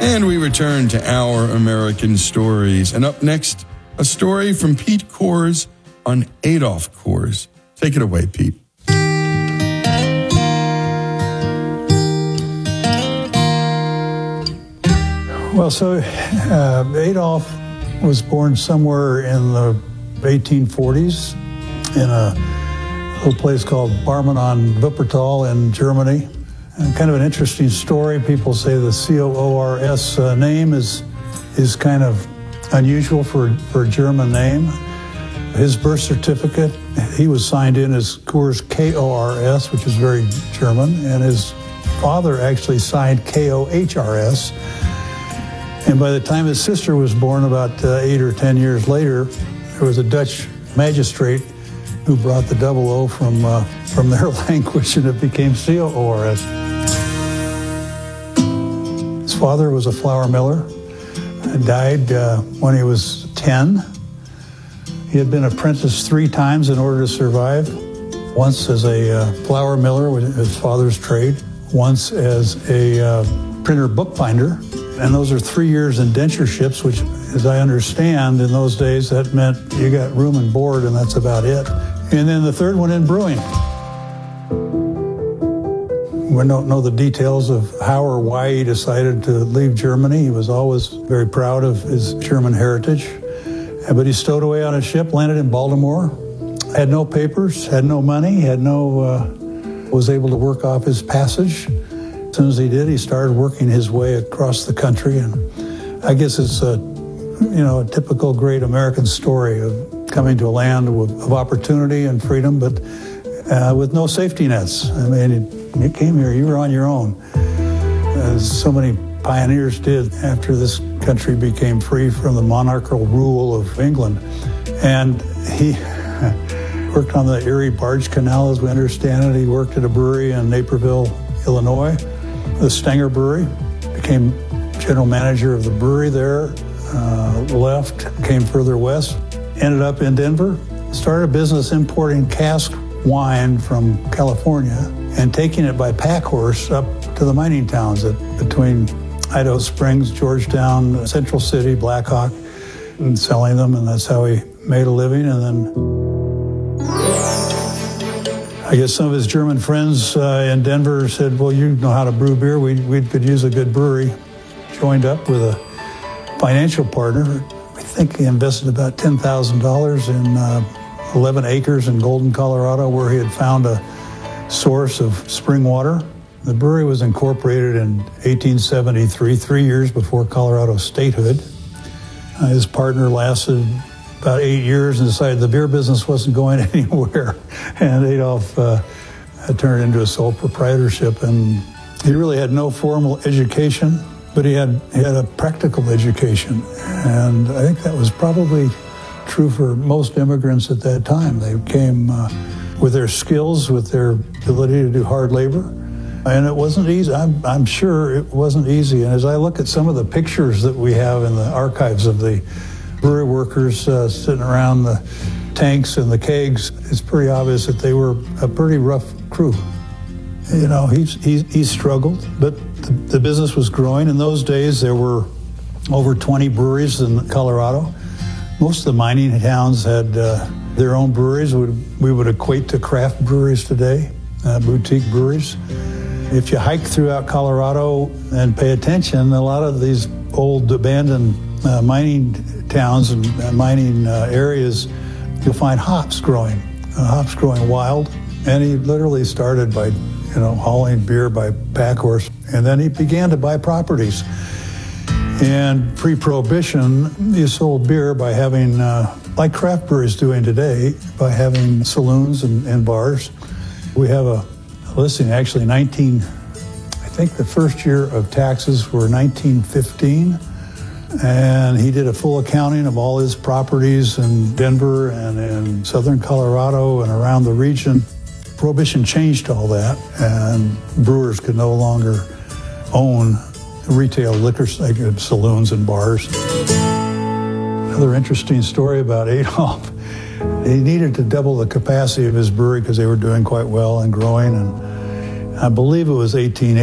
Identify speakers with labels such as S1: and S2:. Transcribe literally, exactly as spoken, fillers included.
S1: And we return to Our American Stories. And up next, a story from Pete Kors on Adolph Kors. Take it away, Pete.
S2: Well, so uh, Adolph was born somewhere in the eighteen forties in a little place called Barmen on Wuppertal in Germany. And kind of an interesting story. People say the C O O R S uh, name is is kind of unusual for, for a German name. His birth certificate, he was signed in as Kors K O R S, which is very German, and his father actually signed K O H R S. And by the time his sister was born, about uh, eight or ten years later, there was a Dutch magistrate who brought the double O from uh, from their language, and it became C O O R S. His father was a flour miller, and died uh, when he was ten. He had been apprenticed three times in order to survive. Once as a uh, flour miller with his father's trade, once as a uh, printer bookbinder. And those are three years indentureships, which, as I understand, in those days, that meant you got room and board, and that's about it. And then the third one in brewing. We don't know the details of how or why he decided to leave Germany. He was always very proud of his German heritage. But he stowed away on a ship, landed in Baltimore, had no papers, had no money, had no, uh, was able to work off his passage. As soon as he did, he started working his way across the country. And I guess it's a, you know, a typical great American story of coming to a land of, of opportunity and freedom, but uh, with no safety nets. I mean, you came here, you were on your own, as so many pioneers did after this country became free from the monarchical rule of England. And he worked on the Erie Barge Canal, as we understand it. He worked at a brewery in Naperville, Illinois, the Stenger Brewery, became general manager of the brewery there, uh, left, came further west, ended up in Denver, started a business importing cask wine from California and taking it by pack horse up to the mining towns at, between Idaho Springs, Georgetown, Central City, Blackhawk, and selling them, and that's how he made a living. And then I guess some of his German friends uh, in Denver said, well, you know how to brew beer, we, we could use a good brewery. Joined up with a financial partner. I think he invested about ten thousand dollars in uh, eleven acres in Golden, Colorado, where he had found a source of spring water. The brewery was incorporated in eighteen seventy-three, three years before Colorado statehood. Uh, his partner lasted about eight years and decided the beer business wasn't going anywhere. And Adolph uh, turned into a sole proprietorship. And he really had no formal education, but he had, he had a practical education. And I think that was probably true for most immigrants at that time. They came uh, with their skills, with their ability to do hard labor. And it wasn't easy. I'm, I'm sure it wasn't easy. And as I look at some of the pictures that we have in the archives of the brewery workers uh, sitting around the tanks and the kegs, it's pretty obvious that they were a pretty rough crew. You know, he, he, he struggled, but the, the business was growing. In those days, there were over twenty breweries in Colorado. Most of the mining towns had uh, their own breweries. We would equate to craft breweries today, uh, boutique breweries. If you hike throughout Colorado and pay attention, a lot of these old abandoned uh, mining towns and uh, mining uh, areas, you'll find hops growing, uh, hops growing wild. And he literally started by, you know, hauling beer by pack horse. And then he began to buy properties. And pre-Prohibition, you sold beer by having, uh, like craft breweries doing today, by having saloons and, and bars. We have a listing, actually nineteen, I think the first year of taxes were nineteen fifteen. And he did a full accounting of all his properties in Denver and in southern Colorado and around the region. Prohibition changed all that, and brewers could no longer own retail liquor saloons and bars. Another interesting story about Adolph. He needed to double the capacity of his brewery because they were doing quite well and growing. And I believe it was eighteen eighty.